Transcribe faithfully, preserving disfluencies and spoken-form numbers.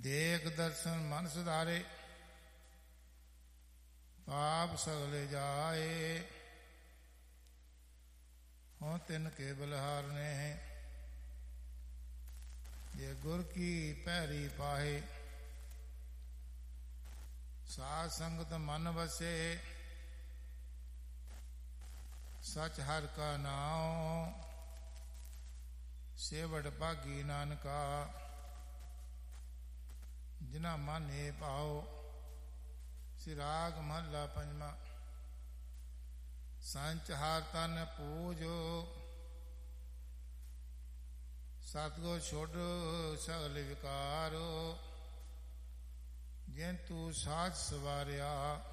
ਦੇਖ ਦਰਸ਼ਨ ਮਨ ਸੁਧਾਰੇ, ਪਾਪ ਸਗਲੇ ਜਾਏ। ਹੋਂ ਤਿਨ ਕੇ ਬਲਿਹਾਰਨੇ, ਜੇ ਗੁਰ ਕੀ ਪੈਰੀ ਪਾਹੇ। ਸਾਧ ਸੰਗਤ ਮਨ ਵਸੇ, ਸਚ ਹਰਿ ਕਾ ਨਾਉ। ਸੇਵੜ ਭਾਗੀ ਨਾਨਕਾ, ਜਿਨਾ ਮਾਨੇ ਪਾਓ। ਸ੍ਰੀ ਰਾਗ ਮਹੱਲਾ ਪੰਜਵਾਂ। ਸੰਚ ਹਰਿ ਤਨ ਪੂਜੋ, ਸਤਿਗੁਰ ਛੋੜ ਸਗਲ ਵਿਕਾਰੋ। ਜਿਨ ਤੂੰ ਸਾਧ ਸਵਾਰਿਆ,